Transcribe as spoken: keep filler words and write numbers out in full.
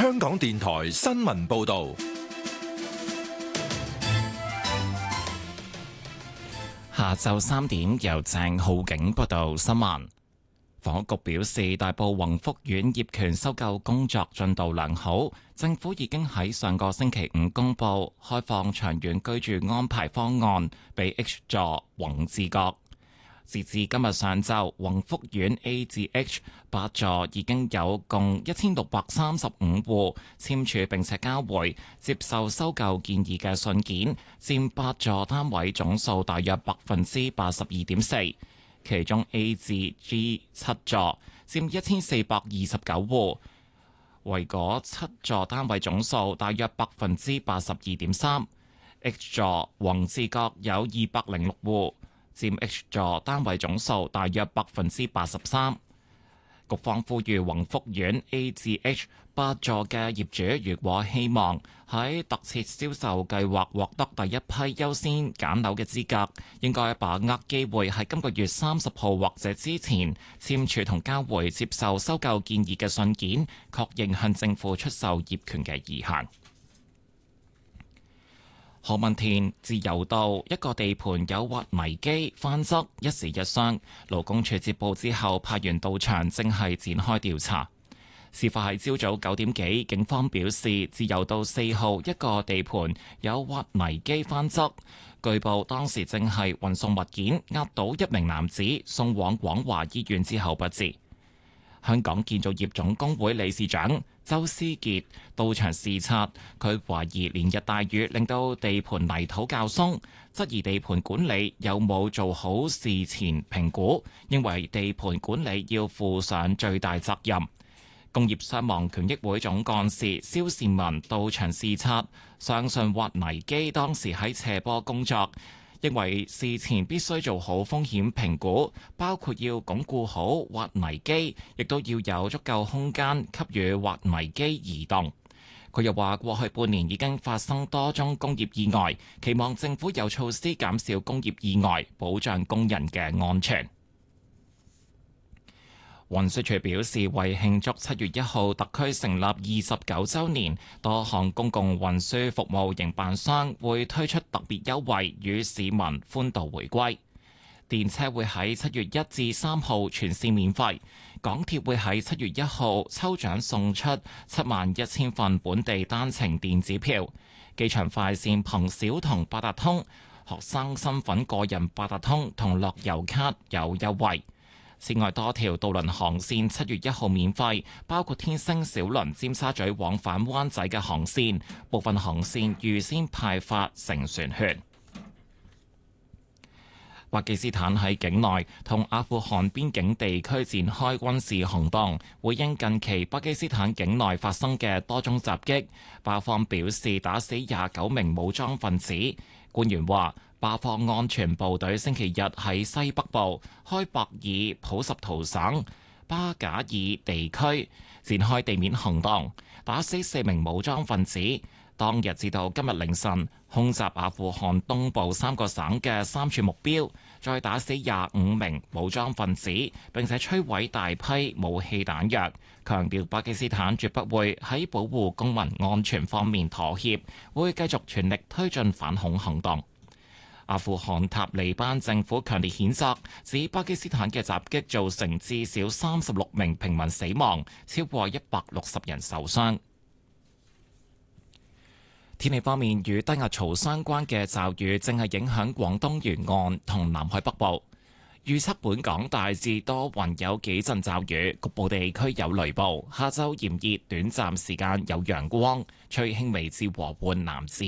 香港電台新聞報道。 下晝三點，由鄭浩景報道新聞。房屋局表示，大埔宏福苑業權收購工作進度良好，政府已經喺上個星期五公布開放長遠居住安排方案俾 H 座宏志閣。截至今日上晝，宏福苑 A 至 H 八座已經有共一千六百三十五戶簽署並且交回接受收購建議嘅信件，佔八座單位總數大約百分之八十二點四。其中 A 至 G 七座佔一千四百二十九戶，為嗰七座單位總數大約百分之八十二點三。H 座宏志閣有二百零六戶，佔 H 座單位總數大約百分之八十三。局方呼籲宏福苑 A 至 H 八座嘅業主，如果希望喺特設銷售計劃獲得第一批優先揀樓嘅資格，應該把握機會喺今個月三十號或者之前簽署同交回接受收購建議嘅信件，確認向政府出售業權嘅意向。何文田自由道一個地盤有挖泥機翻側，一時一傷。勞工處接報之後派員到場，正係展開調查。事發喺朝早九點幾，警方表示自由道四號一個地盤有挖泥機翻側，據報當時正係運送物件，壓倒一名男子，送往廣華醫院之後不治。香港建造業總工會理事長周思傑到場視察，佢懷疑連日大雨令到地盤泥土較鬆，質疑地盤管理有冇做好事前評估，認為地盤管理要負上最大責任。工業傷亡權益會總幹事蕭善文到場視察，相信挖泥機當時喺斜坡工作，認為事前必須做好風險評估，包括要鞏固好挖泥機，亦都要有足夠空間給予挖泥機移動。佢又話，過去半年已經發生多宗工業意外，期望政府有措施減少工業意外，保障工人嘅安全。運輸署表示，為慶祝七月一號特區成立二十九週年，多項公共運輸服務營辦商會推出特別優惠，與市民歡度回歸。電車會喺七月一至三號全線免費，港鐵會喺七月一號抽獎送出七萬一千份本地單程電子票，機場快線憑小童八達通、學生身份個人八達通同樂悠卡有優惠。此外，多條渡輪航線七月一號免費，包括天星小輪尖沙咀往返灣仔嘅航線，部分航線預先派發乘船券。巴基斯坦喺境內同阿富汗邊境地區展開軍事行動，回應近期巴基斯坦境內發生嘅多宗襲擊。巴方表示打死廿九名武裝分子。官員話，巴方安全部隊星期日喺西北部開伯爾普什圖省巴賈爾地區展開地面行動，打死四名武裝分子。當日至到今日凌晨，空襲阿富汗東部三個省嘅三處目標，再打死廿五名武裝分子，並且摧毀大批武器彈藥。強調巴基斯坦絕不會喺保護公民安全方面妥協，會繼續全力推進反恐行動。阿富汗塔利班政府強烈譴責，指巴基斯坦嘅襲擊造成至少三十六名平民死亡，超過一百六十人受傷。天氣方面，與低壓槽相關嘅驟雨正係影響廣東沿岸同南海北部。預測本港大致多雲，有幾陣驟雨，局部地區有雷暴。下週炎熱，短暫時間有陽光，吹輕微至和緩南至